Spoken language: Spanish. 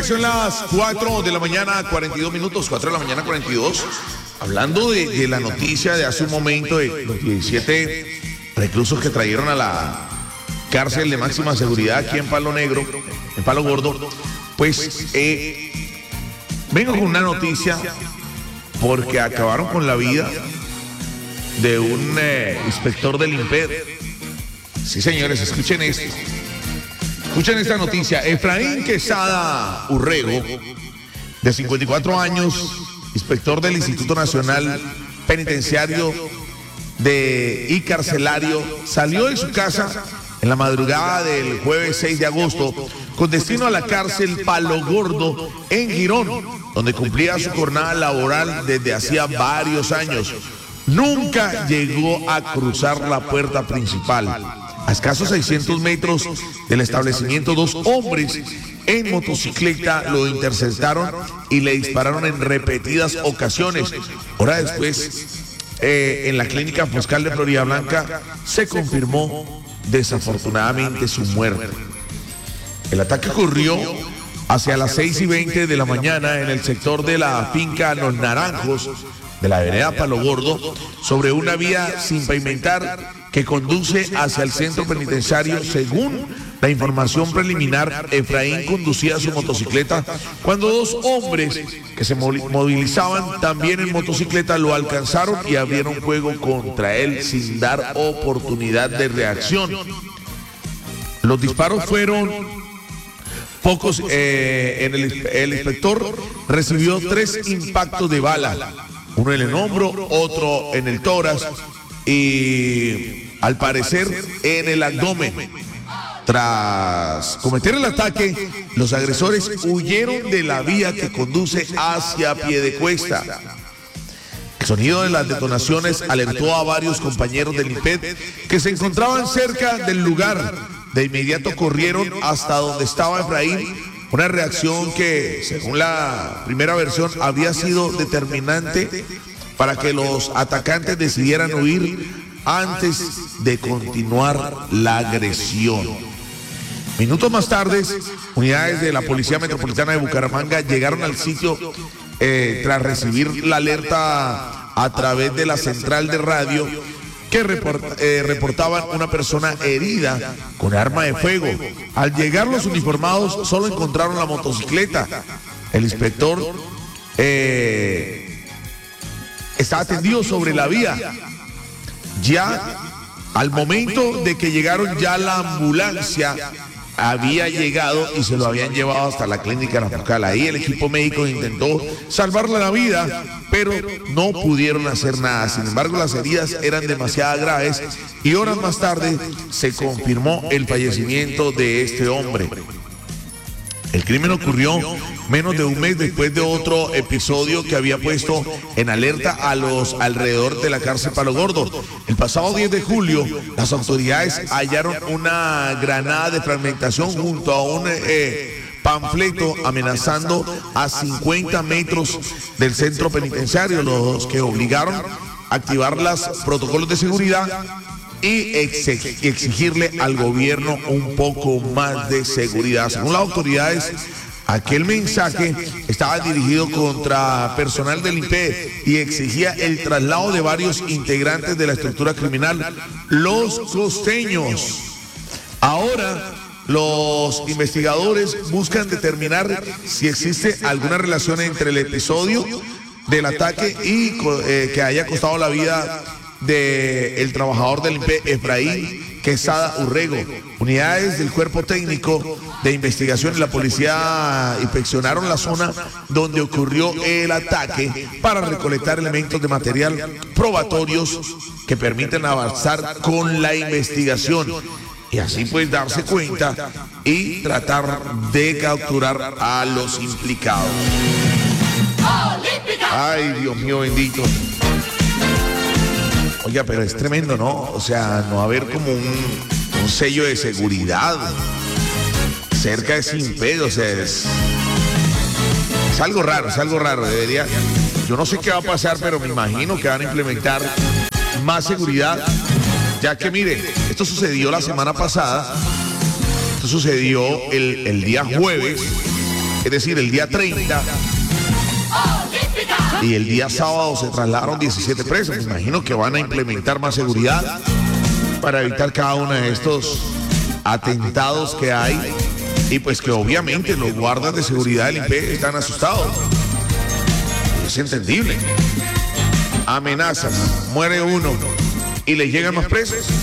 ya son las 4 de la mañana, 42 minutos, 4 de la mañana, 42. Hablando de la noticia de hace un momento de los 17 reclusos que trajeron a la cárcel de máxima seguridad aquí en Palo Negro, en Palo Gordo, pues vengo con una noticia porque acabaron con la vida de un inspector del INPED. Sí, señores, escuchen esto. Escuchen esta noticia. Efraín Quesada Urrego, de 54 años, inspector del Instituto Nacional Penitenciario y Carcelario, salió de su casa en la madrugada del jueves 6 de agosto con destino a la cárcel Palo Gordo en Girón, donde cumplía su jornada laboral desde hacía varios años. Nunca llegó a cruzar la puerta principal. A escasos 600 metros del establecimiento, dos hombres en motocicleta lo interceptaron y le dispararon en repetidas ocasiones. Hora después, en la clínica Foscal de Florida Blanca, se confirmó desafortunadamente su muerte. El ataque ocurrió hacia las 6:20 de la mañana en el sector de la finca Los Naranjos de la avenida Palo Gordo, sobre una vía sin pavimentar que conduce hacia el centro penitenciario. Según la información preliminar, Efraín conducía su motocicleta cuando dos hombres que se movilizaban también en motocicleta lo alcanzaron y abrieron fuego contra él sin dar oportunidad de reacción. Los disparos fueron pocos. El inspector recibió 3 impactos de bala, uno en el hombro, otro en el tórax y al parecer en el abdomen. Tras cometer el ataque, los agresores huyeron de la vía que conduce hacia Piedecuesta. El sonido de las detonaciones alertó a varios compañeros del INPED que se encontraban cerca del lugar. De inmediato corrieron hasta donde estaba Efraín, una reacción que, según la primera versión, había sido determinante para que los atacantes decidieran huir antes de continuar la agresión. Minutos más tarde, unidades de la Policía Metropolitana de Bucaramanga llegaron al sitio tras recibir la alerta a través de la central de radio que reportaban una persona herida con arma de fuego. Al llegar los uniformados solo encontraron la motocicleta. El inspector estaba tendido sobre la vía. Ya al momento de que llegaron, ya la ambulancia había llegado y se lo habían llevado hasta la clínica La Foscal. Ahí el equipo médico intentó salvarle la vida, pero no pudieron hacer nada. Sin embargo, las heridas eran demasiado graves y horas más tarde se confirmó el fallecimiento de este hombre. El crimen ocurrió menos de un mes después de otro episodio que había puesto en alerta a los alrededor de la cárcel Palo Gordo. El pasado 10 de julio, las autoridades hallaron una granada de fragmentación junto a un panfleto amenazando a 50 metros del centro penitenciario, los que obligaron a activar los protocolos de seguridad y exigirle al gobierno un poco más de seguridad. Según las autoridades, aquel mensaje estaba dirigido contra personal del INPED y exigía el traslado de varios integrantes de la estructura criminal, los costeños. Ahora, los investigadores buscan determinar si existe alguna relación entre el episodio del ataque y que haya costado la vida del trabajador del INPED, Efraín Quesada Urrego. Unidades del Cuerpo Técnico de Investigación y la policía inspeccionaron la zona donde ocurrió el ataque para recolectar elementos de material probatorios que permiten avanzar con la investigación y así pues darse cuenta y tratar de capturar a los implicados. Ay, Dios mío bendito. Oiga, pero es tremendo, ¿no? O sea, no haber como un sello de seguridad cerca de Sin Pedo, o sea, es algo raro, debería. Yo no sé qué va a pasar, pero me imagino que van a implementar más seguridad, ya que mire, esto sucedió la semana pasada, esto sucedió el día jueves, Es decir, el día 30 y el día sábado se trasladaron 17 presos. Me imagino que van a implementar más seguridad para evitar cada uno de estos atentados que hay. Y pues que obviamente los guardas de seguridad del INPE están asustados. Es entendible. Amenazas, muere uno y le llegan más presos.